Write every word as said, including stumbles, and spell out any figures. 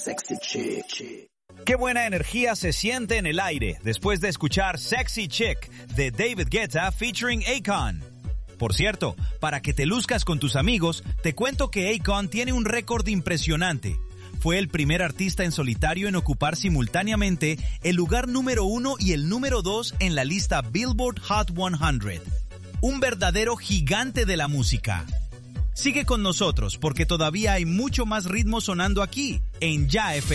Sexy Chick. Qué buena energía se siente en el aire después de escuchar Sexy Chick de David Guetta featuring Akon. Por cierto, para que te luzcas con tus amigos, te cuento que Akon tiene un récord impresionante. Fue el primer artista en solitario en ocupar simultáneamente el lugar número uno y el número dos en la lista Billboard Hot cien. Un verdadero gigante de la música. Sigue con nosotros porque todavía hay mucho más ritmo sonando aquí en Ya F M.